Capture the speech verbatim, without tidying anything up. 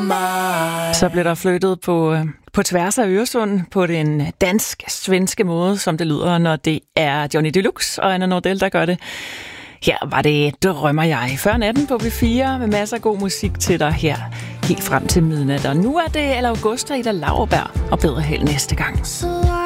Så blev der flyttet på, på tværs af Øresund på den dansk-svenske måde, som det lyder, når det er Johnny Deluxe og Anna Nordell, der gør det. Her var det Drømmer jeg. Før natten på B fire med masser af god musik til dig her helt frem til midnat. Og nu er det Al August og Ida Lauerberg og bedre held næste gang.